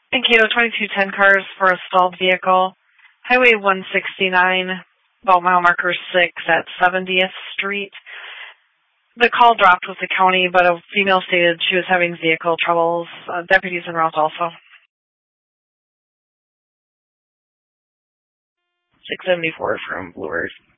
Thank you. 2210 cars for a stalled vehicle. Highway 169, about mile marker 6 at 70th Street. The call dropped with the county, but a female stated she was having vehicle troubles. Deputies en route also. 674 from Blue Earth.